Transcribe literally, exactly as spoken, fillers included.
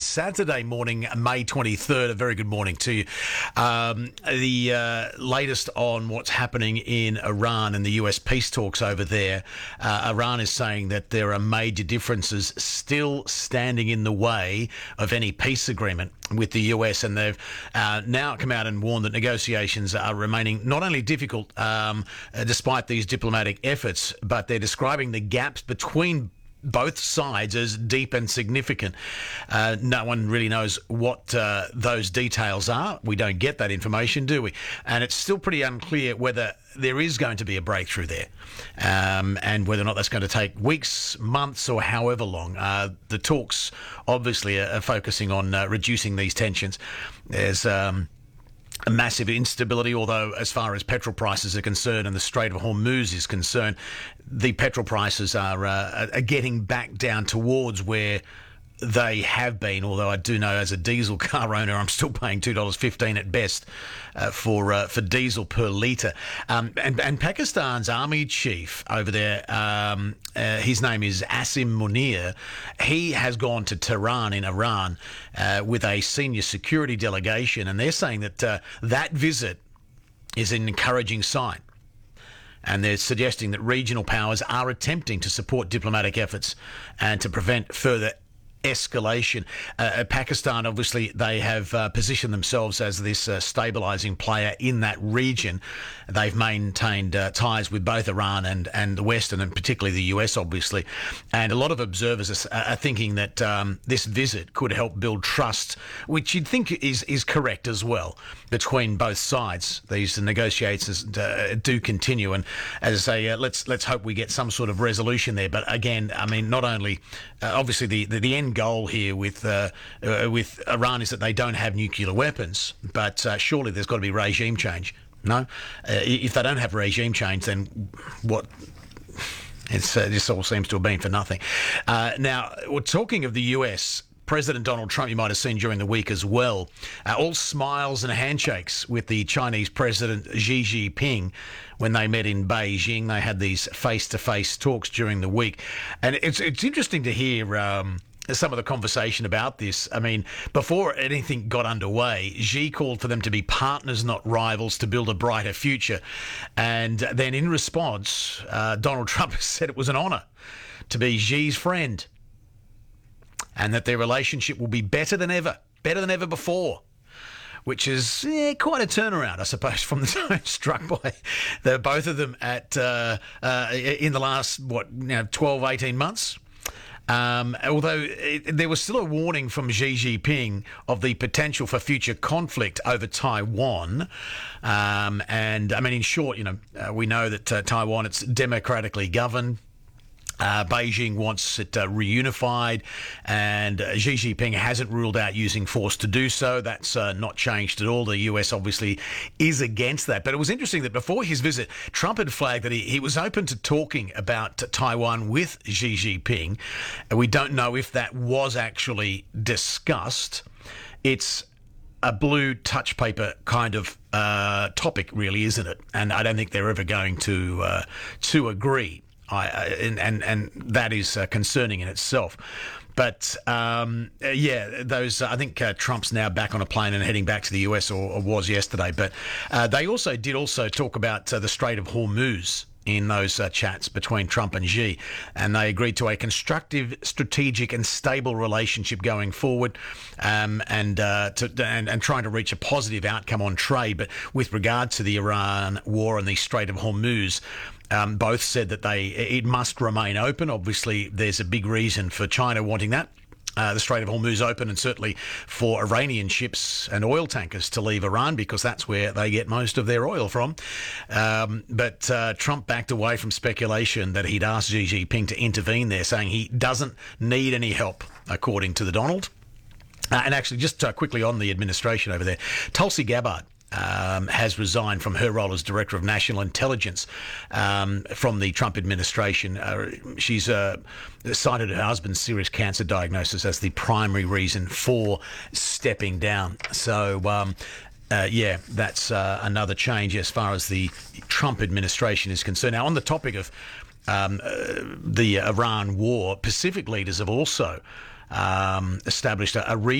Saturday morning, May twenty-third. A very good morning to you. Um, the uh, latest on what's happening in Iran and the U S peace talks over there. Uh, Iran is saying that there are major differences still standing in the way of any peace agreement with the U S, and they've uh, now come out and warned that negotiations are remaining not only difficult um, uh, despite these diplomatic efforts, but they're describing the gaps between both sides as deep and significant. Uh, no one really knows what uh, those details are. We don't get that information, do we? And it's still pretty unclear whether there is going to be a breakthrough there, um, and whether or not that's going to take weeks, months, or however long. Uh, the talks obviously are, are focusing on uh, reducing these tensions. There's um, a massive instability, although as far as petrol prices are concerned and the Strait of Hormuz is concerned, the petrol prices are, uh, are getting back down towards where they have been, although I do know as a diesel car owner I'm still paying two dollars fifteen at best uh, for uh, for diesel per litre. Um, and, and Pakistan's army chief over there, um, uh, his name is Asim Munir, he has gone to Tehran in Iran uh, with a senior security delegation, and they're saying that uh, that visit is an encouraging sign. And they're suggesting that regional powers are attempting to support diplomatic efforts and to prevent further escalation. Uh, Pakistan, obviously, they have uh, positioned themselves as this uh, stabilising player in that region. They've maintained uh, ties with both Iran and, and the West, and particularly the U S, obviously. And a lot of observers are, are thinking that um, this visit could help build trust, which you'd think is, is correct as well, between both sides. These negotiations uh, do continue. And as I say, uh, let's let's hope we get some sort of resolution there. But again, I mean, not only, uh, obviously, the, the, the end goal here with uh, uh, with Iran is that they don't have nuclear weapons, but uh, surely there's got to be regime change. No, uh, if they don't have regime change, then what? It's uh, this all seems to have been for nothing. Uh, now, we're talking of the U S. President Donald Trump, you might have seen during the week as well, uh, all smiles and handshakes with the Chinese President Xi Jinping when they met in Beijing. They had these face-to-face talks during the week, and it's it's interesting to hear Um, some of the conversation about this. I mean, before anything got underway, Xi called for them to be partners, not rivals, to build a brighter future. And then in response, uh, Donald Trump said it was an honour to be Xi's friend and that their relationship will be better than ever, better than ever before, which is eh, quite a turnaround, I suppose, from the time struck by the both of them at uh, uh, in the last, what, you know, twelve, eighteen months. Um, although it, there was still a warning from Xi Jinping of the potential for future conflict over Taiwan. Um, and, I mean, in short, you know, uh, we know that uh, Taiwan, it's democratically governed. Uh, Beijing wants it uh, reunified, and uh, Xi Jinping hasn't ruled out using force to do so. That's uh, not changed at all. The U S obviously is against that. But it was interesting that before his visit, Trump had flagged that he, he was open to talking about Taiwan with Xi Jinping. And we don't know if that was actually discussed. It's a blue touch paper kind of uh, topic, really, isn't it? And I don't think they're ever going to uh, to agree. I, and, and and that is uh, concerning in itself. But, um, uh, yeah, those. Uh, I think uh, Trump's now back on a plane and heading back to the U S, or, or was yesterday. But uh, they also did also talk about uh, the Strait of Hormuz in those uh, chats between Trump and Xi, and they agreed to a constructive, strategic and stable relationship going forward, um, and, uh, to, and and trying to reach a positive outcome on trade. But with regard to the Iran war and the Strait of Hormuz, um, both said that they it must remain open. Obviously, there's a big reason for China wanting that. Uh, the Strait of Hormuz open, and certainly for Iranian ships and oil tankers to leave Iran, because that's where they get most of their oil from. Um, but uh, Trump backed away from speculation that he'd asked Xi Jinping to intervene there, saying he doesn't need any help, according to the Donald. Uh, and actually, just uh, quickly on the administration over there, Tulsi Gabbard Um, has resigned from her role as Director of National Intelligence um, from the Trump administration. Uh, she's uh, cited her husband's serious cancer diagnosis as the primary reason for stepping down. So, um, uh, yeah, that's uh, another change as far as the Trump administration is concerned. Now, on the topic of um, uh, the Iran war, Pacific leaders have also um, established a, a